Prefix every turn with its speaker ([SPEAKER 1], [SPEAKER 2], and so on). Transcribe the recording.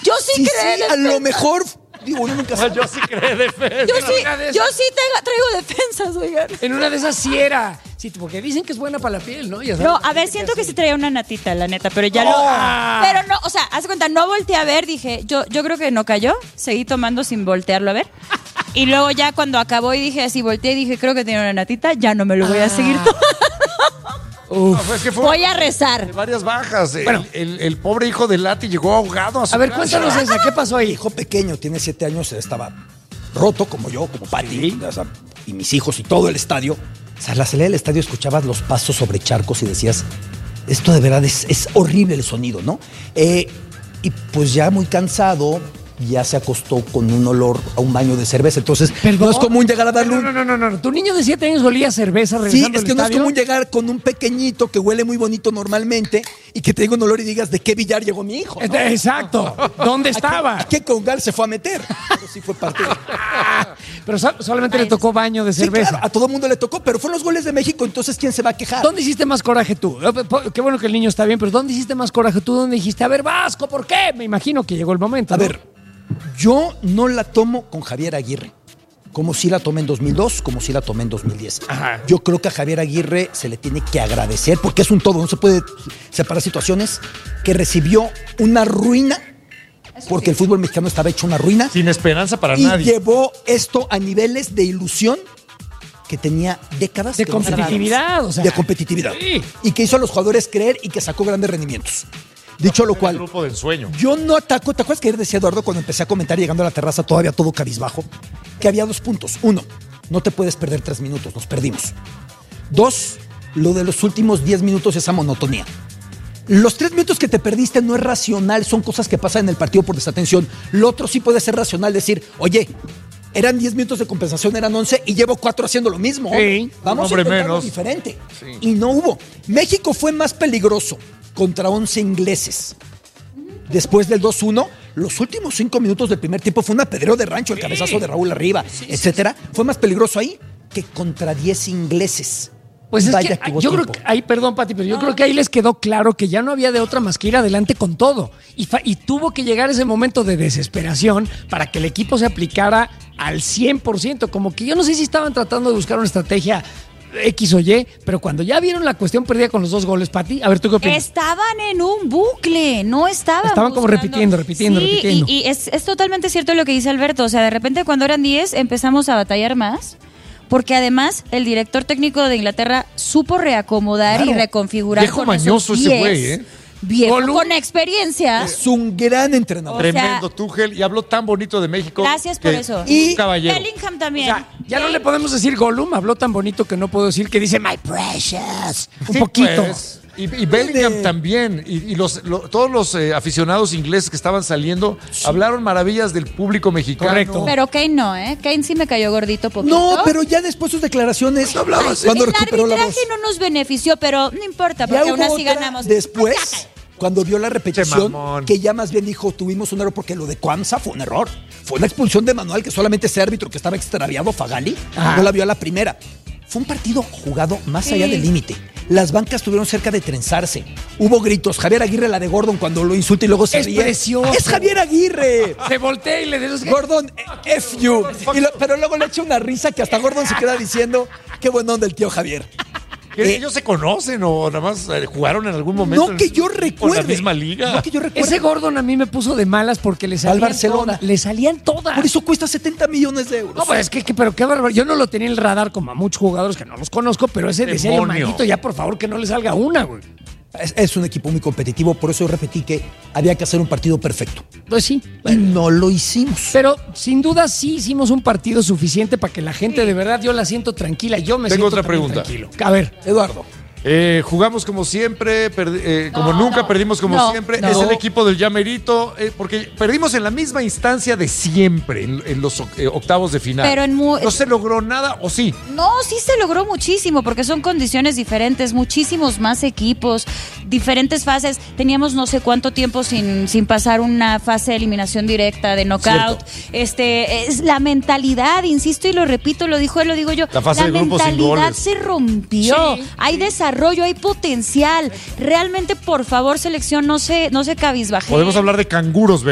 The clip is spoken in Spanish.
[SPEAKER 1] Yo sí creo en
[SPEAKER 2] a lo
[SPEAKER 1] defensa.
[SPEAKER 2] mejor... Digo, uno nunca sabe.
[SPEAKER 3] Yo sí creo defensa.
[SPEAKER 1] Yo sí traigo defensas, oigan.
[SPEAKER 4] En una de esas sí era. Sí, porque dicen que es buena para la piel, ¿no? Ya sabes.
[SPEAKER 1] No, a ver, siento que sí traía una natita, la neta, pero ya Pero no, o sea, haz de cuenta, no volteé a ver, dije, yo creo que no cayó, seguí tomando sin voltearlo a ver. Y luego ya cuando acabó y dije así, volteé y dije, creo que tiene una natita, ya no me lo voy a seguir tomando.
[SPEAKER 3] Es que fue
[SPEAKER 1] Voy a rezar.
[SPEAKER 3] varias bajas.
[SPEAKER 4] Bueno.
[SPEAKER 3] El pobre hijo de Lati llegó ahogado a su
[SPEAKER 4] A ver,
[SPEAKER 3] casa.
[SPEAKER 4] cuéntanos esa. ¿Qué pasó
[SPEAKER 2] Mi
[SPEAKER 4] ahí?
[SPEAKER 2] hijo pequeño, tiene 7 años, estaba roto como yo, como Pati, o sea, y mis hijos y todo el estadio. O sea, a la salida del estadio escuchabas los pasos sobre charcos y decías, esto de verdad es horrible el sonido, ¿no? Y pues ya muy cansado, ya se acostó con un olor a un baño de cerveza. Entonces,
[SPEAKER 4] ¿Perdón?
[SPEAKER 2] no es común llegar a darle un...
[SPEAKER 4] No. Tu niño de 7 años olía a cerveza
[SPEAKER 2] Sí,
[SPEAKER 4] regresando
[SPEAKER 2] es
[SPEAKER 4] al
[SPEAKER 2] que no es
[SPEAKER 4] estadio.
[SPEAKER 2] común llegar con un pequeñito que huele muy bonito normalmente y que te diga un olor y digas, ¿de qué billar llegó mi hijo? ¿No?
[SPEAKER 4] Exacto. ¿Dónde
[SPEAKER 2] ¿A
[SPEAKER 4] estaba?
[SPEAKER 2] qué congal se fue a meter? Pero sí fue parte de...
[SPEAKER 4] Pero solamente le tocó baño de
[SPEAKER 2] Sí,
[SPEAKER 4] cerveza.
[SPEAKER 2] claro, a todo mundo le tocó, pero fueron los goles de México, entonces ¿quién se va a quejar?
[SPEAKER 4] ¿Dónde hiciste más coraje tú? Qué bueno que el niño está bien, pero ¿dónde hiciste más coraje tú? ¿Dónde dijiste, a ver, Vasco, ¿por qué? Me imagino que llegó el momento.
[SPEAKER 2] A
[SPEAKER 4] ¿no?
[SPEAKER 2] ver, yo no la tomo con Javier Aguirre, como sí la tomé en 2002, como sí la tomé en 2010.
[SPEAKER 4] Ajá.
[SPEAKER 2] Yo creo que a Javier Aguirre se le tiene que agradecer, porque es un todo, no se puede separar situaciones, que recibió una ruina, porque el fútbol mexicano estaba hecho una ruina,
[SPEAKER 3] Sin esperanza para
[SPEAKER 2] y
[SPEAKER 3] nadie.
[SPEAKER 2] llevó esto a niveles de ilusión que tenía décadas
[SPEAKER 4] De
[SPEAKER 2] que no se daban.
[SPEAKER 4] competitividad, o sea.
[SPEAKER 2] De competitividad.
[SPEAKER 4] Sí.
[SPEAKER 2] Y que hizo a los jugadores creer y que sacó grandes rendimientos. Dicho lo cual,
[SPEAKER 3] Grupo de ensueño.
[SPEAKER 2] yo no ataco. ¿Te acuerdas que ayer decía Eduardo cuando empecé a comentar llegando a la terraza todavía todo cabizbajo? Que había 2 puntos. 1, no te puedes perder 3 minutos, nos perdimos. 2, lo de los últimos 10 minutos, esa monotonía. Los 3 minutos que te perdiste no es racional, son cosas que pasan en el partido por desatención. Lo otro sí puede ser racional, decir, oye, eran 10 minutos de compensación, eran 11 y llevo 4 haciendo lo mismo.
[SPEAKER 4] Sí,
[SPEAKER 2] Vamos
[SPEAKER 3] un hombre
[SPEAKER 2] a intentarlo
[SPEAKER 3] menos.
[SPEAKER 2] diferente.
[SPEAKER 3] Sí.
[SPEAKER 2] Y no hubo. México fue más peligroso contra 11 ingleses. Después del 2-1, los últimos 5 minutos del primer tiempo fue un apedreo de rancho, el cabezazo de Raúl arriba, etcétera. Fue más peligroso ahí que contra 10 ingleses.
[SPEAKER 4] Pues es
[SPEAKER 2] Vaya
[SPEAKER 4] que
[SPEAKER 2] hubo
[SPEAKER 4] yo creo
[SPEAKER 2] tiempo.
[SPEAKER 4] que ahí, perdón, Pati, pero yo creo que ahí les quedó claro que ya no había de otra más que ir adelante con todo. Y tuvo que llegar ese momento de desesperación para que el equipo se aplicara al 100%. Como que yo no sé si estaban tratando de buscar una estrategia X o Y, pero cuando ya vieron la cuestión perdida con los 2 goles, Pati, a ver, ¿tú qué opinas?
[SPEAKER 1] Estaban en un bucle, no estaban.
[SPEAKER 4] Estaban como repitiendo.
[SPEAKER 1] Sí, y es totalmente cierto lo que dice Alberto. O sea, de repente cuando eran 10 empezamos a batallar más. Porque además el director técnico de Inglaterra supo reacomodar
[SPEAKER 2] Claro.
[SPEAKER 1] y reconfigurar
[SPEAKER 3] Viejo
[SPEAKER 1] con
[SPEAKER 3] mañoso
[SPEAKER 1] esos
[SPEAKER 3] ese
[SPEAKER 1] 10.
[SPEAKER 3] güey, ¿eh?
[SPEAKER 1] Viejo
[SPEAKER 4] Gollum.
[SPEAKER 1] con experiencia.
[SPEAKER 2] Es un gran entrenador.
[SPEAKER 1] O sea,
[SPEAKER 3] Tremendo Tuchel y habló tan bonito de México.
[SPEAKER 1] Gracias por
[SPEAKER 3] que-
[SPEAKER 1] eso.
[SPEAKER 2] Y-
[SPEAKER 3] un caballero.
[SPEAKER 1] Bellingham
[SPEAKER 4] O
[SPEAKER 1] también.
[SPEAKER 4] sea, ya no le podemos decir Gollum, habló tan bonito que no puedo decir que dice My Precious. Un
[SPEAKER 3] Sí,
[SPEAKER 4] poquito.
[SPEAKER 3] pues. Y Bellingham también. Y todos los aficionados ingleses que estaban saliendo hablaron maravillas del público mexicano.
[SPEAKER 4] Correcto.
[SPEAKER 1] Pero Kane no, ¿eh? Kane sí me cayó gordito poquito.
[SPEAKER 2] No, pero ya después sus declaraciones cuando
[SPEAKER 1] el
[SPEAKER 2] recuperó la voz.
[SPEAKER 1] arbitraje no nos benefició, pero no importa,
[SPEAKER 2] Ya
[SPEAKER 1] porque aún
[SPEAKER 2] hubo
[SPEAKER 1] así
[SPEAKER 2] otra
[SPEAKER 1] ganamos.
[SPEAKER 2] después, cuando vio la repetición,
[SPEAKER 3] mamón.
[SPEAKER 2] que ya más bien dijo, tuvimos un error porque lo de Cuamsa fue un error. Fue una expulsión de manual que solamente ese árbitro que estaba extraviado, Fagali,
[SPEAKER 4] Ajá.
[SPEAKER 2] no la vio a la primera. Fue un partido jugado más allá del límite. Las bancas estuvieron cerca de trenzarse. Hubo gritos. Javier Aguirre, la de Gordon, cuando lo insulta y luego se
[SPEAKER 4] Es
[SPEAKER 2] ríe.
[SPEAKER 4] precioso.
[SPEAKER 2] ¡Es Javier Aguirre!
[SPEAKER 4] Se voltea y le dice
[SPEAKER 2] Gordon, F you. Pero luego le echa una risa que hasta Gordon se queda diciendo, qué buen onda el tío Javier.
[SPEAKER 3] ¿Que ¿Ellos se conocen o nada más jugaron en algún momento?
[SPEAKER 2] No que yo
[SPEAKER 3] Por
[SPEAKER 2] recuerde.
[SPEAKER 3] la misma liga.
[SPEAKER 2] No que yo recuerde.
[SPEAKER 4] Ese Gordon a mí me puso de malas porque le salían
[SPEAKER 2] Barcelona.
[SPEAKER 4] todas. Le salían todas.
[SPEAKER 2] Por eso cuesta 70 millones de euros.
[SPEAKER 4] No, pues es que pero qué bárbaro. Yo no lo tenía en el radar como a muchos jugadores que no los conozco, pero ese decía yo,
[SPEAKER 3] Demonio.
[SPEAKER 4] maldito, ya por favor que no le salga una, güey.
[SPEAKER 2] Es un equipo muy competitivo, por eso yo repetí que había que hacer un partido perfecto.
[SPEAKER 4] Pues sí.
[SPEAKER 2] Y no lo hicimos.
[SPEAKER 4] Pero sin duda sí hicimos un partido suficiente para que la gente de verdad yo la siento tranquila. Yo me
[SPEAKER 3] Tengo
[SPEAKER 4] siento
[SPEAKER 3] otra
[SPEAKER 4] también
[SPEAKER 3] pregunta.
[SPEAKER 4] tranquilo. A ver.
[SPEAKER 2] Eduardo.
[SPEAKER 3] Jugamos como siempre, como nunca, perdimos como
[SPEAKER 1] no,
[SPEAKER 3] siempre.
[SPEAKER 1] no.
[SPEAKER 3] Es el equipo del Llamerito, porque perdimos en la misma instancia de siempre, en los octavos de final.
[SPEAKER 1] Pero
[SPEAKER 3] ¿No se logró nada o sí?
[SPEAKER 1] No, sí se logró muchísimo porque son condiciones diferentes, muchísimos más equipos, diferentes fases. Teníamos no sé cuánto tiempo sin pasar una fase de eliminación directa, de knockout. Es la mentalidad, insisto y lo repito, lo dijo él, lo digo yo.
[SPEAKER 3] La fase de grupos sin
[SPEAKER 1] mentalidad
[SPEAKER 3] goles.
[SPEAKER 1] se rompió.
[SPEAKER 4] Sí,
[SPEAKER 1] Hay desarrollo, hay potencial. Realmente, por favor, selección, no se cabizbaje.
[SPEAKER 3] Podemos hablar de canguros,